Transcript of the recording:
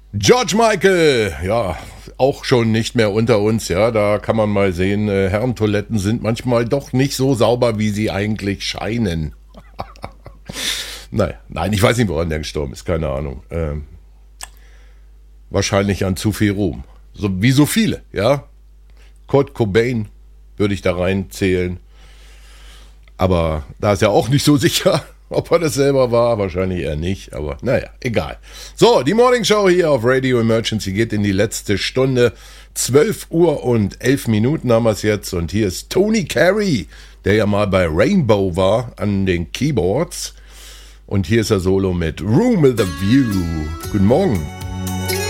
George Michael, ja, auch schon nicht mehr unter uns, ja, da kann man mal sehen, Herrentoiletten sind manchmal doch nicht so sauber, wie sie eigentlich scheinen. Naja, nein, ich weiß nicht, woran der gestorben ist, keine Ahnung. Wahrscheinlich an zu viel Ruhm. So, wie so viele, ja. Kurt Cobain würde ich da reinzählen. Aber da ist ja auch nicht so sicher, ob er das selber war. Wahrscheinlich eher nicht, aber naja, egal. So, die Morning Show hier auf Radio Emergency geht in die letzte Stunde. 12 Uhr und 11 Minuten haben wir es jetzt. Und hier ist Tony Carey, der ja mal bei Rainbow war an den Keyboards. Und hier ist er solo mit Room with a View. Guten Morgen.